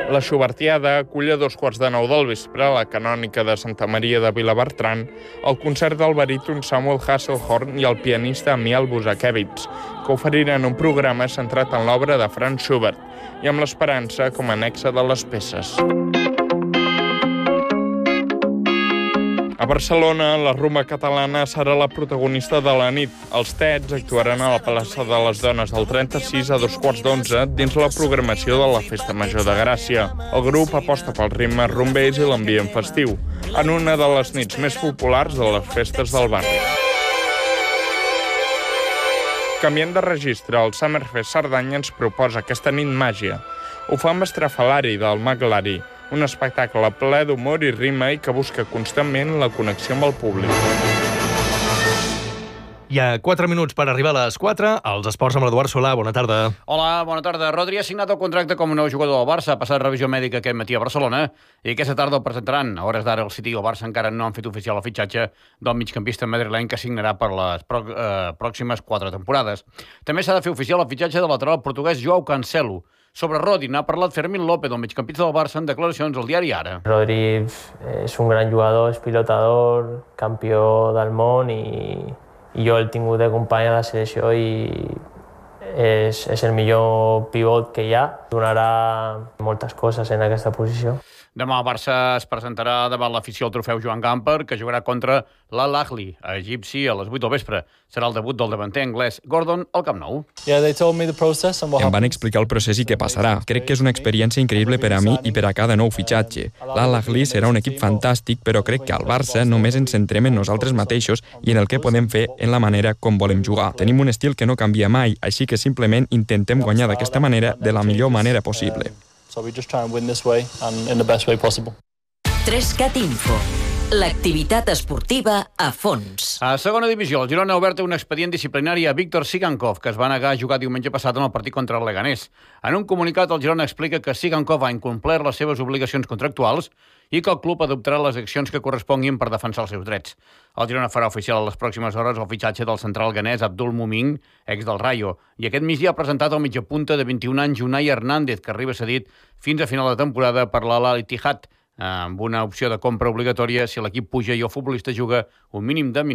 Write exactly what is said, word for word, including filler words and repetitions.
La Xubertiada acull a dos quarts de nou del vespre la canònica de Santa Maria de Vilabertran, el concert del baríton Samuel Hasselhorn i el pianista Amiel Busakevitz, que oferiran un programa centrat en l'obra de Franz Schubert i amb l'esperança com a nexe de les peces. A Barcelona, la rumba catalana serà la protagonista de la nit. Els Tets actuaran a la plaça de les Dones del trenta-sis a dos quarts d'onze dins la programació de la Festa Major de Gràcia. El grup aposta pels ritmes rumbers i l'ambient festiu, en una de les nits més populars de les festes del barri. Canviant de registre, el Summerfest Cerdanya ens proposa aquesta nit màgia. Ho fa amb Estrafalari, del Maglari, un espectacle ple d'humor i rima i que busca constantment la connexió amb el públic. Hi ha quatre minuts per arribar a les quatre. Els esports amb l'Eduard Solà. Bona tarda. Hola, bona tarda. Rodri ha signat el contracte com a nou jugador del Barça. Ha passat revisió mèdica aquest matí a Barcelona i aquesta tarda el presentaran. A hores d'ara el City i el Barça encara no han fet oficial el fitxatge del migcampista madrileny que signarà per les pro eh, pròximes quatre temporades. També s'ha de fer oficial el fitxatge del lateral portuguès Joao Cancelo. Sobre Rodri n'ha parlat Fermín López, el migcampista del Barça, en declaracions al diari Ara. Rodri és un gran jugador, és pilotador, campió del món i, i jo el tingut de company a la selecció i és, és el millor pivot que hi ha. Donarà moltes coses en aquesta posició. Demà el Barça es presentarà davant l'afició al trofeu Joan Gamper, que jugarà contra l'Al-Ahly, a egipci, a les vuit del vespre. Serà el debut del davanter anglès Gordon al Camp Nou. Em van explicar el procés i què passarà. Crec que és una experiència increïble per a mi i per a cada nou fitxatge. L'Al-Ahly serà un equip fantàstic, però crec que al Barça només ens centrem en nosaltres mateixos i en el que podem fer en la manera com volem jugar. Tenim un estil que no canvia mai, així que simplement intentem guanyar d'aquesta manera de la millor manera possible. So we just try and win this way and in the best way possible. Trescat Info. L'activitat esportiva a fons. A segona divisió, el Girona ha obert un expedient disciplinari a Víctor Sigankov, que es va negar a jugar diumenge passat en el partit contra el Leganés. En un comunicat, el Girona explica que Sigankov ha incomplert les seves obligacions contractuals i que el club adoptarà les accions que corresponguin per defensar els seus drets. El Girona farà oficial a les pròximes hores el fitxatge del central ganès Abdul Mumin, ex del Rayo, i aquest migdia ha presentat el mitjapunta de vint-i-un anys Unai Hernández, que arriba cedit fins a final de temporada per l'Al-Ittihad, amb una opció de compra obligatòria si l'equip puja i el futbolista juga un mínim de